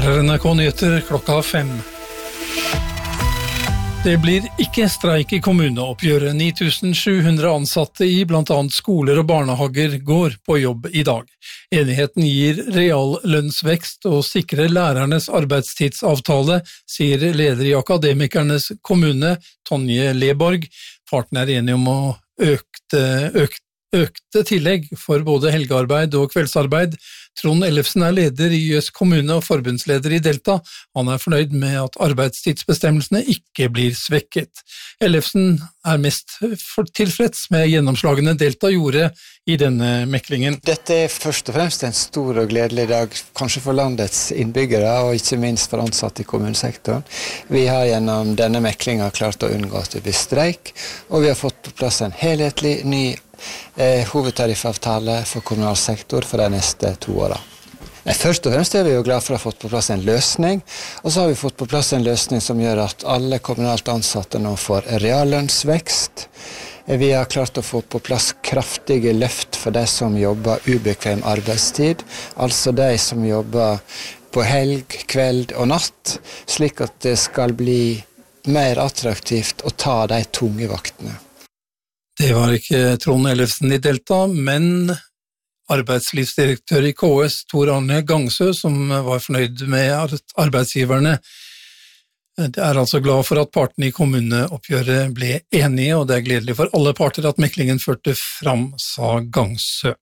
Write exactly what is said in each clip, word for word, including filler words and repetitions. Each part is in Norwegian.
Her er N R K Nyheter klokka fem. Det blir ikke streik i kommuneoppgjøret. ni tusen sju hundre ansatte i blant annet skoler og barnehager går på jobb i dag. Enigheten gir reallønnsvekst og sikrer lærernes arbeidstidsavtale, sier leder i Akademikernes kommune, Tonje Leborg. Partene er enige om å økte, økte, økte tillegg for både helgearbeid og kveldsarbeid. Trond Ellefsen er leder i Jøs kommune og forbundsleder i Delta. Han er fornøyd med at arbeidstidsbestemmelsene ikke blir svekket. Ellefsen er mest tilfreds med gjennomslagene Delta gjorde i denne meklingen. Dette er først og fremst en stor og gledelig dag, kanskje for landets innbyggere og ikke minst for ansatte i kommunesektoren. Vi har gjennom denne meklingen klart å unngå at det blir streik, og vi har fått på plass en helhetlig ny Eh, hovedtariffavtale for kommunal sektor for de neste to åra. Først og fremst er vi jo glad for å ha fått på plass en løsning, og så har vi fått på plass en løsning som gjør at alle kommunalt ansatte nå får reallønnsvekst. Vi har klart å få på plass kraftige løft for de som jobber ubekvem arbeidstid, altså de som jobber på helg, kveld og natt, slik at det skal bli mer attraktivt å ta de tunge vaktene. Det var ikke Trond Ellefsen i Delta, men arbeidslivsdirektør i K S, Tor Arne Gangsø, som var fornøyd med at arbeidsgiverne er altså glad for at partene i kommuneoppgjøret ble enige, og det er gledelig for alle parter at meklingen førte fram, sa Gangsø.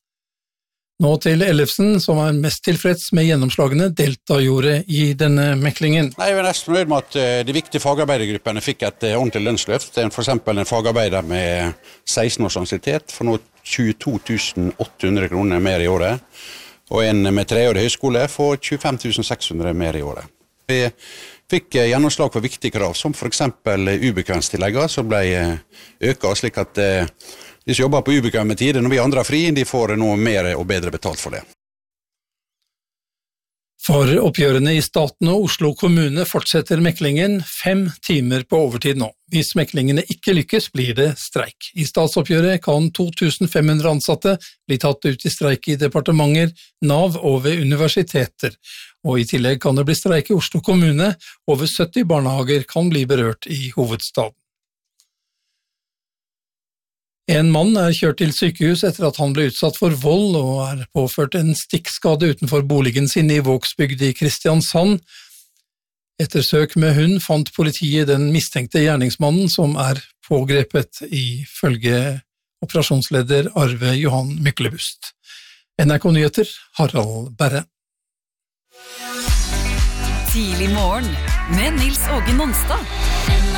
Nå til Ellefsen, som er mest tilfreds med gjennomslagene Delta gjorde i denne meklingen. Nei, jeg er nesten fornøyd med at de viktige fagarbeidergruppene fikk et ordentlig lønnsløft. For eksempel en fagarbeider med seksten års ansiennitet for nå tjueto tusen åtte hundre kroner mer i året, og en med treårig høyskole får tjuefem tusen seks hundre mer i året. Vi fikk gjennomslag for viktige krav, som for eksempel ubekvemstillegget, som ble øket, slik at de som jobber på ubekvemme tider når vi andre er fri, de får noe mer og bedre betalt for det. For oppgjørene i staten og Oslo kommune fortsetter meklingen fem timer på overtid nå. Hvis meklingene ikke lykkes, blir det streik. I statsoppgjøret kan to tusen fem hundre ansatte bli tatt ut i streik i departementer, Nav og ved universiteter. Og i tillegg kan det bli streik i Oslo kommune. Over sytti barnehager kan bli berørt i hovedstaden. En mann er kjørt til sykehus etter at han ble utsatt for vold og er påført en stikkskade utenfor boligen sin i Vågsbygd i Kristiansand. Etter søk med hund fant politiet den mistenkte gjerningsmannen som er pågrepet, ifølge operasjonsleder Arve Johan Myklebust. N R K Nyheter, Harald Berre. Tidlig morgen med Nils Åge Nonstad.